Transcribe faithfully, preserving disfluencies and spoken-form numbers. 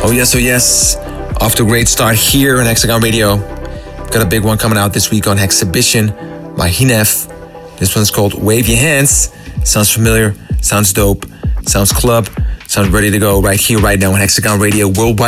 Oh yes, oh yes. Off to a great start here on Hexagon Radio. Got a big one coming out this week on Exhibition by Hinef. This one's called Wave Your Hands. Sounds familiar, sounds dope, sounds club, sounds ready to go right here, right now on Hexagon Radio Worldwide.